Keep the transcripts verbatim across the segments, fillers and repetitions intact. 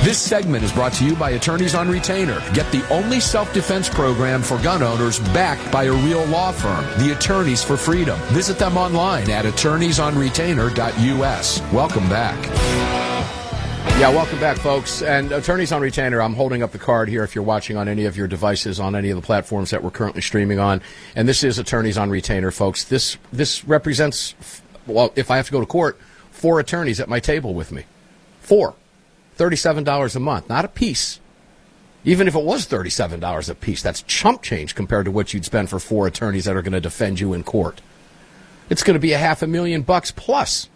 This segment is brought to you by Attorneys on Retainer. Get the only self-defense program for gun owners backed by a real law firm, the Attorneys for Freedom. Visit them online at attorneys on retainer dot U S. Welcome back. Yeah, welcome back, folks. And Attorneys on Retainer, I'm holding up the card here if you're watching on any of your devices, on any of the platforms that we're currently streaming on. And this is Attorneys on Retainer, folks. This this represents, well, if I have to go to court, four attorneys at my table with me. Four. thirty-seven dollars a month, not a piece. Even if it was thirty-seven dollars a piece, that's chump change compared to what you'd spend for four attorneys that are going to defend you in court. It's going to be a half a million bucks plus.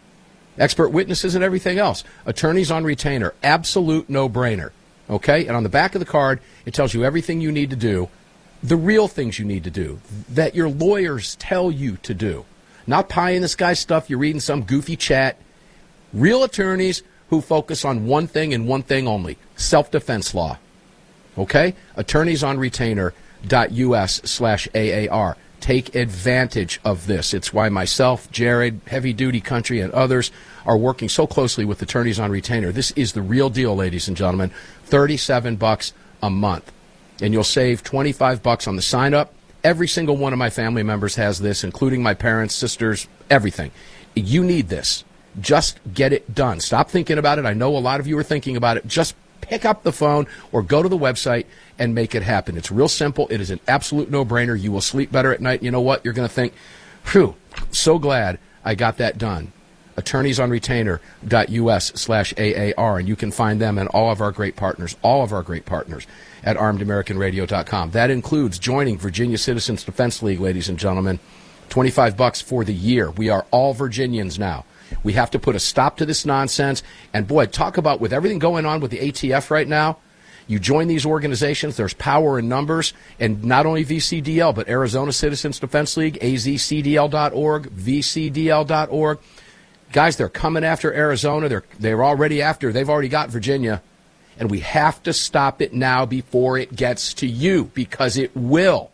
Expert witnesses and everything else. Attorneys on Retainer, absolute no-brainer. Okay? And on the back of the card, it tells you everything you need to do, the real things you need to do, that your lawyers tell you to do. Not pie-in-the-sky stuff you read in some goofy chat. Real attorneys who focus on one thing and one thing only, self-defense law. Okay? Attorneys on Retainer dot U S slash A A R. Take advantage of this. It's why myself, Jared, Heavy Duty Country, and others are working so closely with Attorneys on Retainer. This is the real deal, ladies and gentlemen. thirty-seven bucks a month. And you'll save twenty-five bucks on the sign-up. Every single one of my family members has this, including my parents, sisters, everything. You need this. Just get it done. Stop thinking about it. I know a lot of you are thinking about it. Just pick up the phone or go to the website and make it happen. It's real simple. It is an absolute no-brainer. You will sleep better at night. You know what? You're going to think, phew, so glad I got that done. Attorneys on Retainer dot U S slash A A R. And you can find them and all of our great partners, all of our great partners at armed american radio dot com. That includes joining Virginia Citizens Defense League, ladies and gentlemen. twenty-five bucks for the year. We are all Virginians now. We have to put a stop to this nonsense. And, boy, talk about with everything going on with the A T F right now, you join these organizations, there's power in numbers, and not only V C D L, but Arizona Citizens Defense League, A Z C D L dot org, V C D L dot org. Guys, they're coming after Arizona. They're, they're already after. They've already got Virginia. And we have to stop it now before it gets to you, because it will.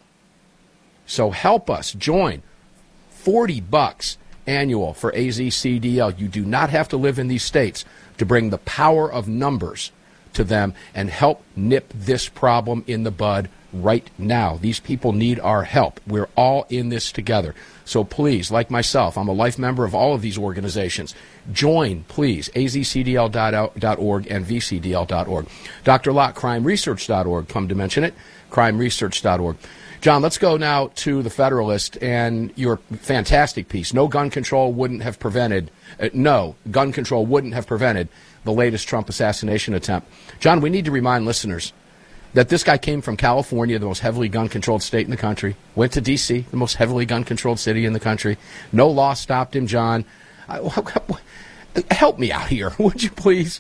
So help us. Join. forty bucks. Annual for A Z C D L. You do not have to live in these states to bring the power of numbers to them and help nip this problem in the bud right now. These people need our help. We're all in this together. So please, like myself, I'm a life member of all of these organizations. Join, please, A Z C D L dot org and V C D L dot org. Doctor Locke, crime research dot org, come to mention it, crime research dot org. John, let's go now to the Federalist and your fantastic piece. No gun control wouldn't have prevented, uh, no, gun control wouldn't have prevented the latest Trump assassination attempt. John, we need to remind listeners that this guy came from California, the most heavily gun-controlled state in the country, went to D C, the most heavily gun-controlled city in the country. No law stopped him, John. Uh, help me out here, would you please?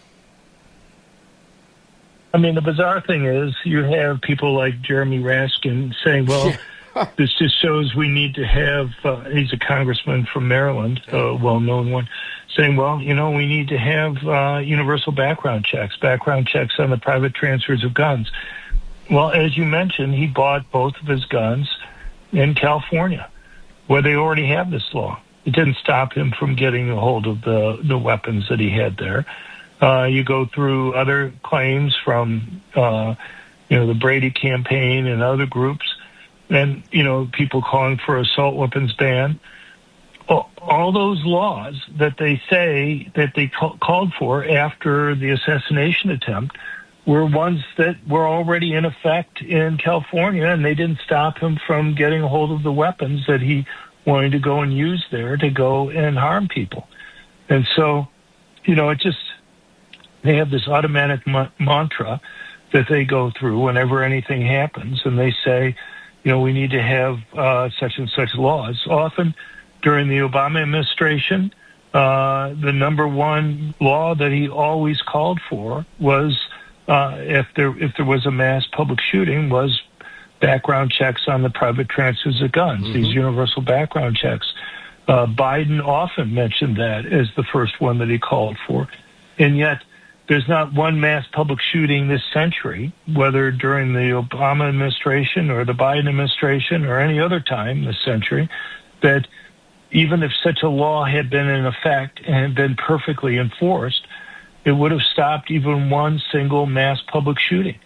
I mean, the bizarre thing is you have people like Jeremy Raskin saying, well, yeah. This just shows we need to have, uh, he's a congressman from Maryland, a well-known one, saying, well, you know, we need to have uh, universal background checks, background checks on the private transfers of guns. Well, as you mentioned, he bought both of his guns in California, where they already have this law. It didn't stop him from getting a hold of the, the weapons that he had there. Uh, you go through other claims from, uh, you know, the Brady campaign and other groups, and, you know, people calling for assault weapons ban. All, all those laws that they say that they ca- called for after the assassination attempt were ones that were already in effect in California, and they didn't stop him from getting a hold of the weapons that he wanted to go and use there to go and harm people. And so, you know, it just... they have this automatic ma- mantra that they go through whenever anything happens, and they say, you know, we need to have uh, such and such laws. Often during the Obama administration, uh, the number one law that he always called for was, uh, if there if there was a mass public shooting, was background checks on the private transfers of guns, mm-hmm. these universal background checks. Uh, Biden often mentioned that as the first one that he called for. And yet, there's not one mass public shooting this century, whether during the Obama administration or the Biden administration or any other time this century, that even if such a law had been in effect and had been perfectly enforced, it would have stopped even one single mass public shooting.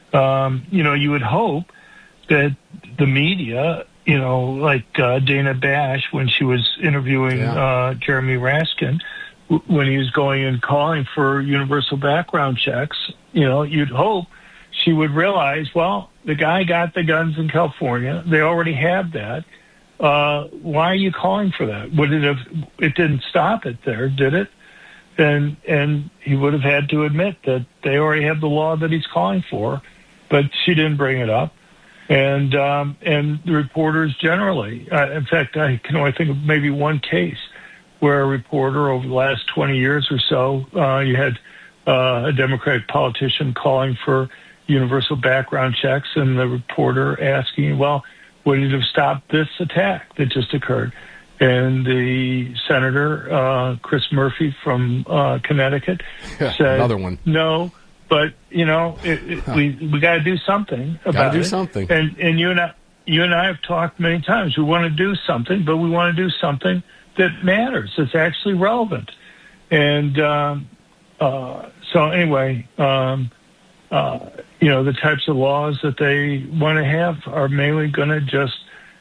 Um, you know, you would hope that the media, you know, like uh, Dana Bash, when she was interviewing yeah. uh, Jeremy Raskin, w- when he was going and calling for universal background checks, you know, you'd hope she would realize, well, the guy got the guns in California. They already have that. Uh, why are you calling for that? Would it have, it didn't stop it there, did it? And, and he would have had to admit that they already have the law that he's calling for, but she didn't bring it up. And, um, and the reporters generally, uh, in fact, I can only think of maybe one case where a reporter over the last twenty years or so, uh, you had, uh, a Democratic politician calling for universal background checks, and the reporter asking, well, would it have stopped this attack that just occurred? And the senator, uh, Chris Murphy from uh, Connecticut, said, another one. No, but you know, it, it, huh. we we got to do something about gotta do it. something. And and you and I, you and I have talked many times. We want to do something, but we want to do something that matters, that's actually relevant. And um, uh, so anyway. Um, Uh, you know, the types of laws that they want to have are mainly going to just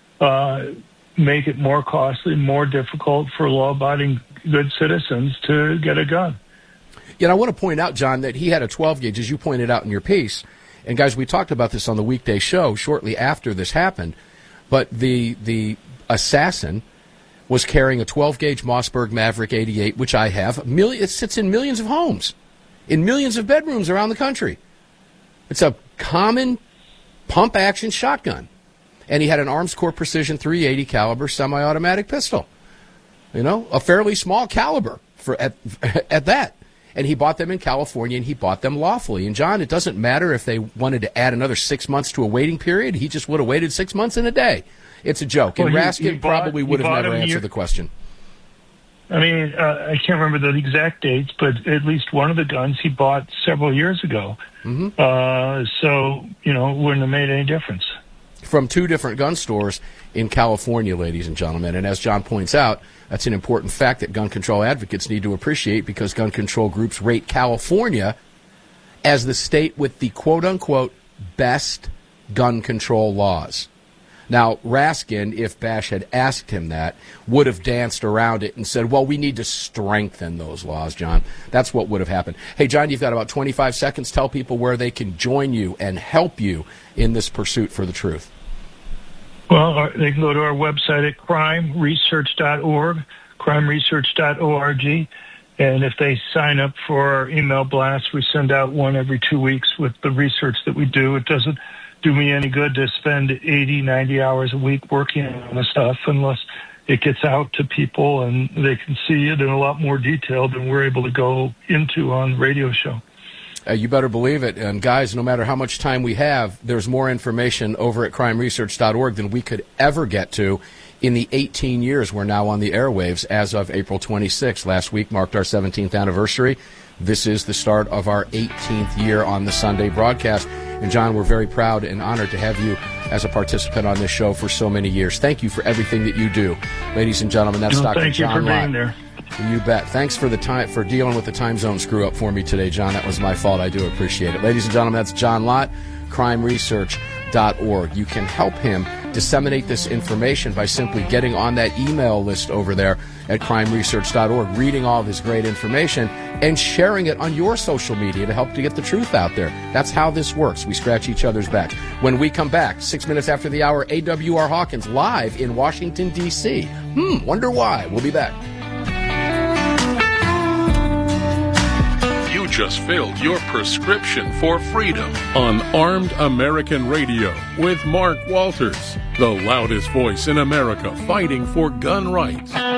uh, make it more costly, more difficult for law-abiding good citizens to get a gun. Yeah, and I want to point out, John, that he had a twelve gauge, as you pointed out in your piece. And, guys, we talked about this on the weekday show shortly after this happened. But the the assassin was carrying a twelve gauge Mossberg Maverick eighty-eight, which I have. Million, it sits in millions of homes, in millions of bedrooms around the country. It's a common pump-action shotgun. And he had an Arms Corps Precision three eighty caliber semi-automatic pistol. You know, a fairly small caliber for at, at that. And he bought them in California, and he bought them lawfully. And, John, it doesn't matter if they wanted to add another six months to a waiting period. He just would have waited six months in a day. It's a joke. Well, and he, Raskin he bought, probably would have never answered year- the question. I mean, uh, I can't remember the exact dates, but at least one of the guns he bought several years ago. Mm-hmm. Uh, so, you know, it wouldn't have made any difference. From two different gun stores in California, ladies and gentlemen. And as John points out, that's an important fact that gun control advocates need to appreciate, because gun control groups rate California as the state with the quote-unquote best gun control laws. Now, Raskin, if Bash had asked him that, would have danced around it and said, well, we need to strengthen those laws, John. That's what would have happened. Hey, John, you've got about twenty-five seconds. Tell people where they can join you and help you in this pursuit for the truth. Well, they can go to our website at crime research dot org, crime research dot org. And if they sign up for our email blast, we send out one every two weeks with the research that we do. It doesn't do me any good to spend eighty, ninety hours a week working on this stuff unless it gets out to people and they can see it in a lot more detail than we're able to go into on the radio show. Uh, you better believe it. And, guys, no matter how much time we have, there's more information over at crime research dot org than we could ever get to in the eighteen years we're now on the airwaves as of April twenty-sixth. Last week marked our seventeenth anniversary. This is the start of our eighteenth year on the Sunday broadcast. And, John, we're very proud and honored to have you as a participant on this show for so many years. Thank you for everything that you do. Ladies and gentlemen, that's well, Doctor thank John you for Lott. being there. You bet. Thanks for the time for dealing with the time zone screw up for me today, John. That was my fault. I do appreciate it. Ladies and gentlemen, that's John Lott, crime research dot org. You can help him disseminate this information by simply getting on that email list over there at crime research dot org, reading all of his great information, and sharing it on your social media to help to get the truth out there. That's how this works. We scratch each other's back. When we come back, six minutes after the hour, A W R Hawkins live in Washington, D C Hmm, wonder why. We'll be back. You just filled your prescription for freedom on Armed American Radio with Mark Walters, the loudest voice in America fighting for gun rights.